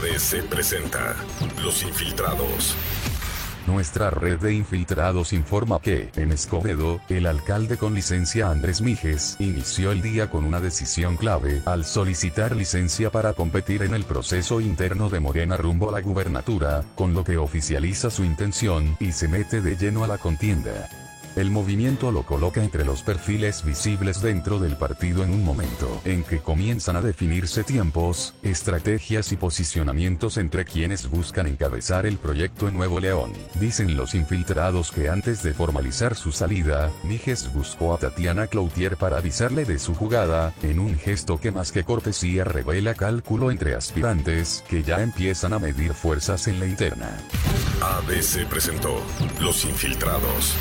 ABC presenta Los Infiltrados. Nuestra red de infiltrados informa que, en Escobedo, el alcalde con licencia Andrés Mijes inició el día con una decisión clave al solicitar licencia para competir en el proceso interno de Morena rumbo a la gubernatura, con lo que oficializa su intención y se mete de lleno a la contienda. El movimiento lo coloca entre los perfiles visibles dentro del partido en un momento en que comienzan a definirse tiempos, estrategias y posicionamientos entre quienes buscan encabezar el proyecto en Nuevo León. Dicen los infiltrados que antes de formalizar su salida, Mijes buscó a Tatiana Cloutier para avisarle de su jugada, en un gesto que más que cortesía revela cálculo entre aspirantes que ya empiezan a medir fuerzas en la interna. ABC presentó Los Infiltrados.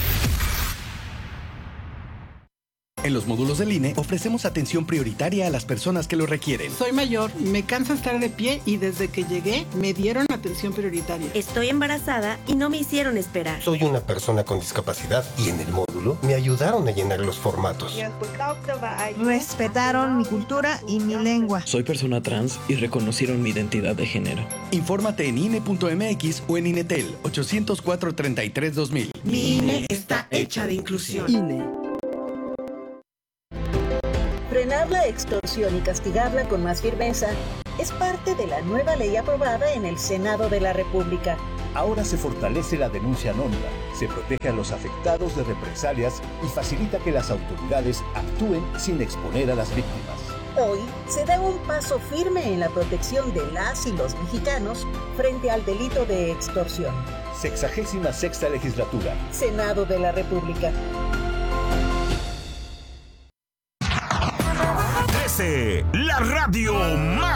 En los módulos del INE ofrecemos atención prioritaria a las personas que lo requieren. Soy mayor, me cansa estar de pie y desde que llegué me dieron atención prioritaria. Estoy embarazada y no me hicieron esperar. Soy una persona con discapacidad y en el módulo me ayudaron a llenar los formatos. Respetaron mi cultura y mi lengua. Soy persona trans y reconocieron mi identidad de género. Infórmate en INE.mx o en INETEL 804-33-2000. Mi INE está hecha de inclusión. INE. Frenar la extorsión y castigarla con más firmeza es parte de la nueva ley aprobada en el Senado de la República. Ahora se fortalece la denuncia anónima, se protege a los afectados de represalias y facilita que las autoridades actúen sin exponer a las víctimas. Hoy se da un paso firme en la protección de las y los mexicanos frente al delito de extorsión. 66ª Legislatura. Senado de la República. La radio más